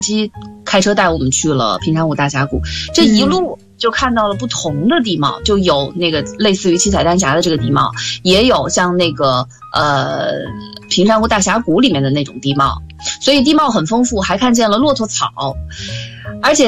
机开车带我们去了平山湖大峡谷，这一路就看到了不同的地貌，就有那个类似于七彩丹霞的这个地貌，也有像那个平山湖大峡谷里面的那种地貌，所以地貌很丰富，还看见了骆驼草，而且